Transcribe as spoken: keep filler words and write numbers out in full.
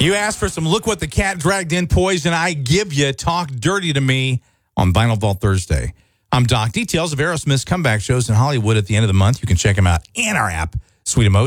You asked for some Look What the Cat Dragged In poison. I give you Talk Dirty to Me on Vinyl Vault Thursday. I'm Doc. Details of Aerosmith's comeback shows in Hollywood at the end of the month. You can check them out in our app, Sweet Emotion.